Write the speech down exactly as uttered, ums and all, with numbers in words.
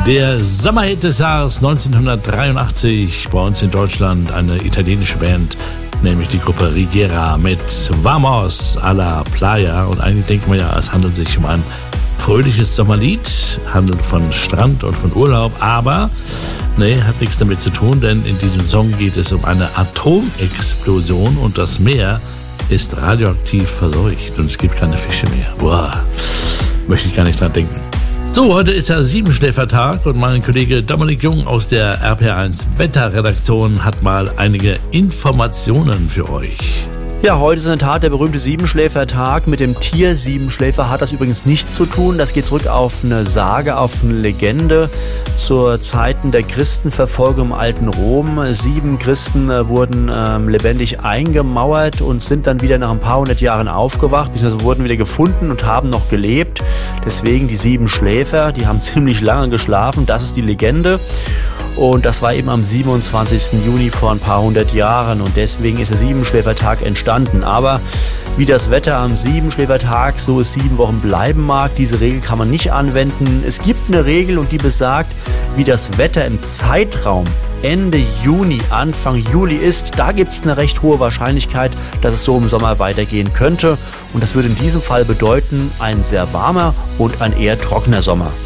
Der Sommerhit des Jahres neunzehnhundertdreiundachtzig, bei uns in Deutschland eine italienische Band, nämlich die Gruppe Rigera mit Vamos a la Playa. Und eigentlich denkt man ja, es handelt sich um ein fröhliches Sommerlied, handelt von Strand und von Urlaub, aber nee, hat nichts damit zu tun, denn in diesem Song geht es um eine Atomexplosion und das Meer ist radioaktiv verseucht und es gibt keine Fische mehr. Boah, möchte ich gar nicht dran denken. So, heute ist ja Siebenschläfertag und mein Kollege Dominik Jung aus der R P R eins Wetterredaktion hat mal einige Informationen für euch. Ja, heute ist in der Tat der berühmte Siebenschläfertag. Mit dem Tier Siebenschläfer hat das übrigens nichts zu tun. Das geht zurück auf eine Sage, auf eine Legende zur Zeiten der Christenverfolgung im alten Rom. Sieben Christen äh, wurden ähm, lebendig eingemauert und sind dann wieder nach ein paar hundert Jahren aufgewacht, beziehungsweise wurden wieder gefunden und haben noch gelebt. Deswegen die Siebenschläfer, die haben ziemlich lange geschlafen. Das ist die Legende. Und das war eben am siebenundzwanzigsten Juni vor ein paar hundert Jahren und deswegen ist der Siebenschläfertag entstanden. Aber wie das Wetter am Siebenschläfertag, so es sieben Wochen bleiben mag, diese Regel kann man nicht anwenden. Es gibt eine Regel und die besagt, wie das Wetter im Zeitraum Ende Juni, Anfang Juli ist, da gibt es eine recht hohe Wahrscheinlichkeit, dass es so im Sommer weitergehen könnte. Und das würde in diesem Fall bedeuten, ein sehr warmer und ein eher trockener Sommer.